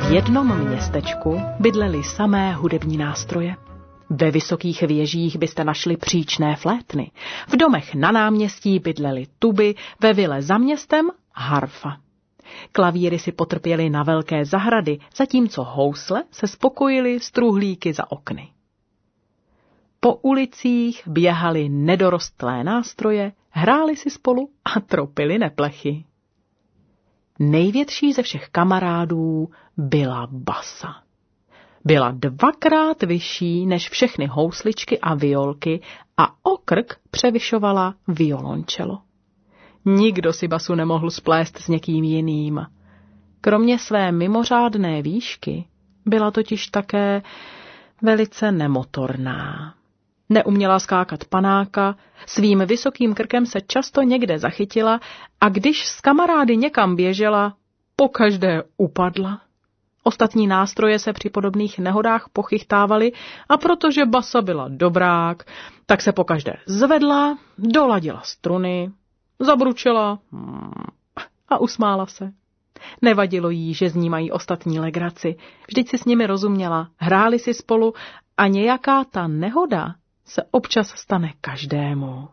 V jednom městečku bydlely samé hudební nástroje. Ve vysokých věžích byste našli příčné flétny. V domech na náměstí bydlely tuby, ve vile za městem harfa. Klavíry si potrpěly na velké zahrady, zatímco housle se spokojily s truhlíky za okny. Po ulicích běhaly nedorostlé nástroje, hráli si spolu a tropili neplechy. Největší ze všech kamarádů byla basa. Byla 2krát vyšší než všechny housličky a violky a o krk převyšovala violončelo. Nikdo si basu nemohl splést s někým jiným. Kromě své mimořádné výšky byla totiž také velice nemotorná. Neuměla skákat panáka, svým vysokým krkem se často někde zachytila a když s kamarády někam běžela, pokaždé upadla. Ostatní nástroje se při podobných nehodách pochychtávaly a protože basa byla dobrák, tak se pokaždé zvedla, doladila struny, zabručela a usmála se. Nevadilo jí, že z ní mají ostatní legraci. Vždyť si s nimi rozuměla, hráli si spolu a nějaká ta nehoda se občas stane každému.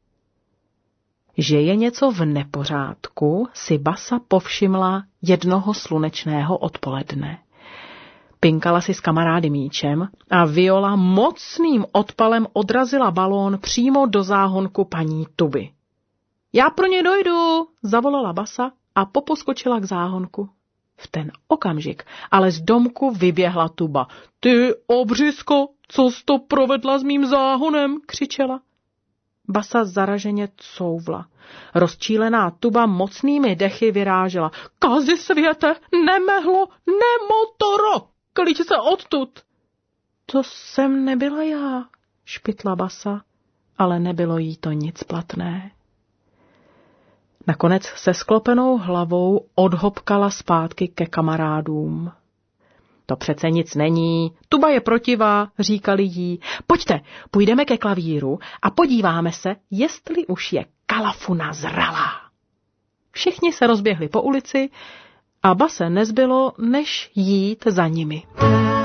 Že je něco v nepořádku, si basa povšimla jednoho slunečného odpoledne. Pinkala si s kamarády míčem a viola mocným odpalem odrazila balón přímo do záhonku paní tuby. Já pro ně dojdu, zavolala basa a poposkočila k záhonku. V ten okamžik ale z domku vyběhla tuba. Ty, obřisko, co jsi to provedla s mým záhonem, křičela. Basa zaraženě couvla. Rozčílená tuba mocnými dechy vyrážela. Kazi světe, nemehlo, nemotoro, klič se odtud. To jsem nebyla já, špitla basa, ale nebylo jí to nic platné. Nakonec se sklopenou hlavou odhopkala zpátky ke kamarádům. To přece nic není, tuba je protivá, říkali jí. Pojďte, půjdeme ke klavíru a podíváme se, jestli už je kalafuna zralá. Všichni se rozběhli po ulici a base nezbylo, než jít za nimi.